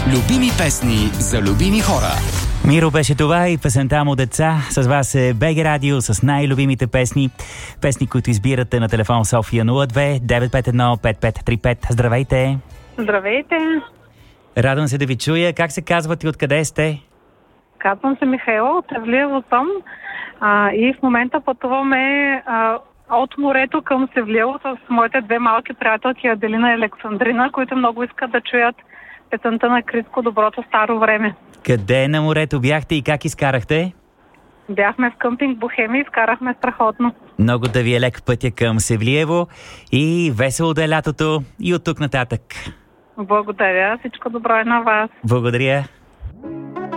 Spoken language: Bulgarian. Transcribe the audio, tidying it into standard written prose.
Любими песни за любими хора. Миро беше това и песента му "Деца". С вас е БГ Радио с най-любимите песни. Песни, които избирате на телефон София 02 951 5535. Здравейте! Здравейте! Радвам се да ви чуя. Как се казвате и откъде сте? Казвам се Михайла, от Севлиево съм и в момента пътуваме от морето към Севлиево с моите две малки приятелки Аделина и Александрина, които много искат да чуят песента на Криско "Доброто старо време". Къде на морето бяхте и как изкарахте? Бяхме в къмпинг Бохемия и изкарахме страхотно. Много да ви е лек пътя към Севлиево и весело да е лятото и от тук нататък. Благодаря, всичко добро е на вас. Благодаря.